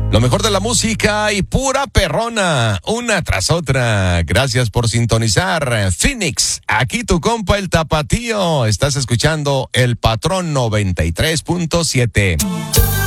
Lo mejor de la música y pura perrona, una tras otra. Gracias por sintonizar. Phoenix, aquí tu compa el Tapatío. Estás escuchando El Patrón 93.7.